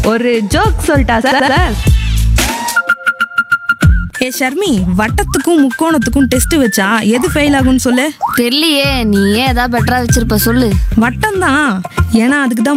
ஒரு ஜோக் சொல்லிட்டா சார். ஏ ஷர்மி, வட்டத்துக்கும் முக்கோணத்துக்கும் டெஸ்ட் வச்சா எது ஃபெயில் ஆகும்னு சொல்லு. தெரியலையே, நீ ஏன் ஏதாவது பெட்டரா வச்சிருப்ப சொல்லு. வட்டம் தான், ஏன்னா அதுக்கு தான்